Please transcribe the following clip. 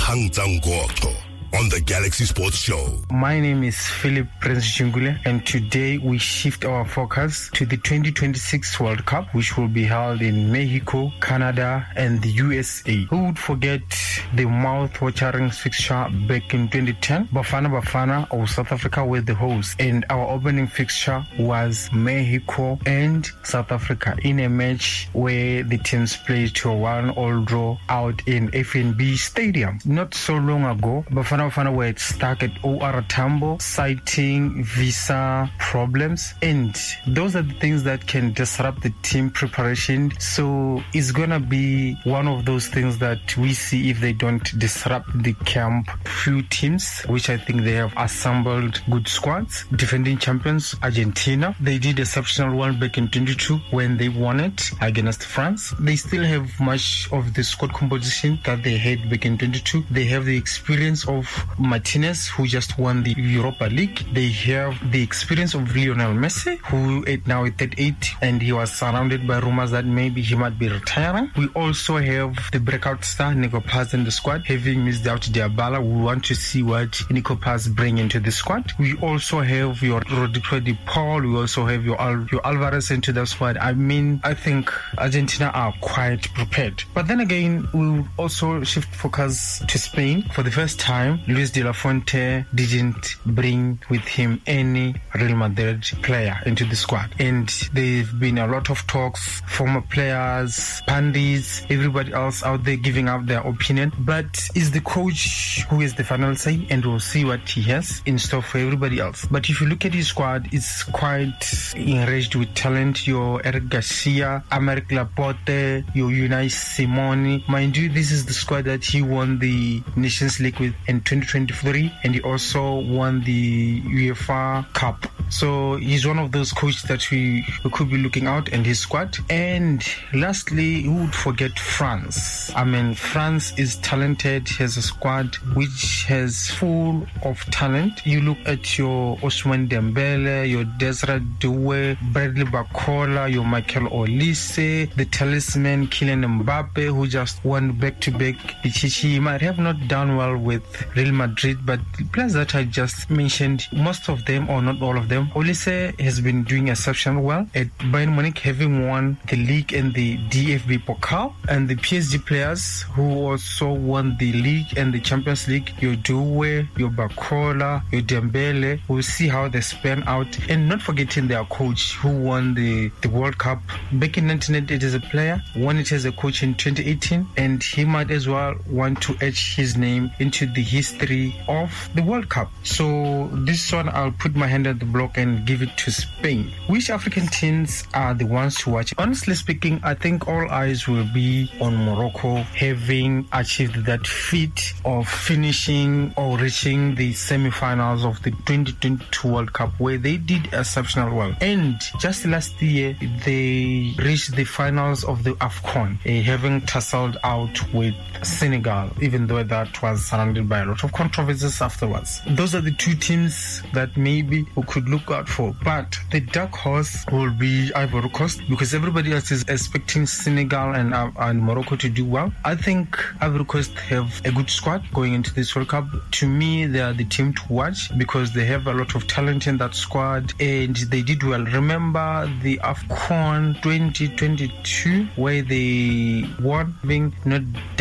dikgang tsa ngoqo on the Galaxy Sports Show. My name is Philip Prince Jungule, and today we shift our focus to the 2026 World Cup, which will be held in Mexico, Canada, and the USA. Who would forget the mouth-watering fixture back in 2010? Bafana of South Africa were the hosts, and our opening fixture was Mexico and South Africa in a match where the teams played to a 1-1 draw out in FNB Stadium. Not so long ago, Bafana were stuck at OR Tambo, citing visa problems, and those are the things that can disrupt the team preparation. So it's gonna be one of those things that we see if they don't disrupt the camp. Few teams, which I think they have assembled good squads. Defending champions Argentina, they did exceptional one back in 22 when they won it against France. They still have much of the squad composition that they had back in 22. They have the experience of Martinez, who just won the Europa League. They have the experience of Lionel Messi, who is now at 38, and he was surrounded by rumors that maybe he might be retiring. We also have the breakout star Nico Paz in the squad, having missed out Diabala. We want to see what Nico Paz bring into the squad. We also have your Rodrigo de Paul. We also have your Alvarez into the squad. I mean, I think Argentina are quite prepared. But then again, we will also shift focus to Spain. For the first time, Luis de la Fuente didn't bring with him any Real Madrid player into the squad. And there've been a lot of talks, former players, pundits, everybody else out there giving out their opinion. But it's the coach who has the final say, and we'll see what he has in store for everybody else. But if you look at his squad, it's quite enriched with talent. Your Eric Garcia, Americ Laporte, your Unai Simone. Mind you, this is the squad that he won the Nations League with in 2023, and he also won the UEFA Cup. So he's one of those coaches that we could be looking out, and his squad. And lastly, who would forget France? I mean, France is talented, has a squad which has full of talent. You look at your Ousmane Dembele, your Desiree Doué, Bradley Barcola, your Michael Olise, the talisman Kylian Mbappe, who just won back-to-back. He might have not done well with Real Madrid, but the players that I just mentioned, most of them or not all of them, Olise has been doing exceptionally well at Bayern Munich, having won the league and the DFB Pokal. And the PSG players who also won the league and the Champions League, your Doué, your Barcola, your Dembele, we'll see how they span out. And not forgetting their coach who won the World Cup back in 1998 as a player, won it as a coach in 2018, and he might as well want to etch his name into the history of the World Cup. So this one, I'll put my hand on the block and give it to Spain. Which African teams are the ones to watch? Honestly speaking, I think all eyes will be on Morocco, having achieved that feat of finishing or reaching the semi-finals of the 2022 World Cup, where they did exceptional well. And just last year, they reached the finals of the AFCON, having tussled out with Senegal, even though that was surrounded by a lot of controversies afterwards. Those are the two teams that maybe we could look out for. But the dark horse will be Ivory Coast, because everybody else is expecting Senegal and Morocco to do well. I think Ivory Coast have a good squad going into this World Cup. To me, they are the team to watch because they have a lot of talent in that squad, and they did well. Remember the AFCON 2022 where they won, being not